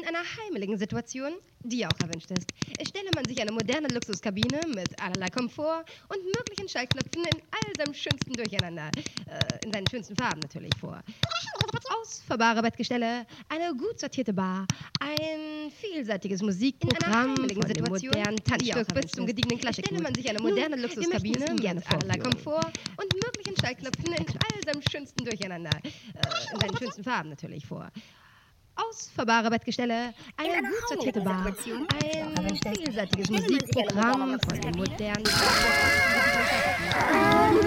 In einer heimeligen Situation, die auch erwünscht ist, stelle man sich eine moderne Luxuskabine mit allerlei Komfort und möglichen Schaltknöpfen in all seinem schönsten Durcheinander, in seinen schönsten Farben natürlich vor. Ausfahrbare Bettgestelle, eine gut sortierte Bar, ein vielseitiges Musikprogramm von dem modernen Tanzstück bis zum gediegenen Klassik. Stelle man sich eine moderne Luxuskabine mit allerlei Komfort und möglichen Schaltknöpfen in all seinem schönsten Durcheinander, in seinen schönsten Farben natürlich vor. Ausfahrbare Bettgestelle, eine gut sortierte Bar, ein vielseitiges Musikprogramm von dem modernen